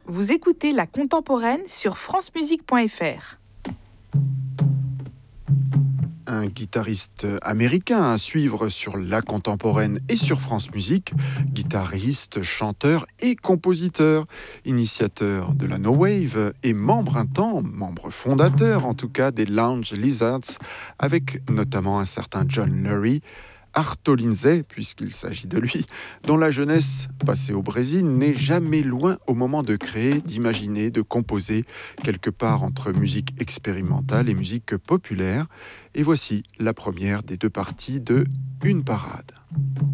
Vous écoutez La Contemporaine sur francemusique.fr. Un guitariste américain à suivre sur La Contemporaine et sur France Musique, guitariste, chanteur et compositeur, initiateur de la No Wave et membre un temps, membre fondateur en tout cas des Lounge Lizards, avec notamment un certain John Lurie, Arto Lindsay, puisqu'il s'agit de lui, dont la jeunesse passée au Brésil n'est jamais loin au moment de créer, d'imaginer, de composer, quelque part entre musique expérimentale et musique populaire. Et voici la première des deux parties de Une parade.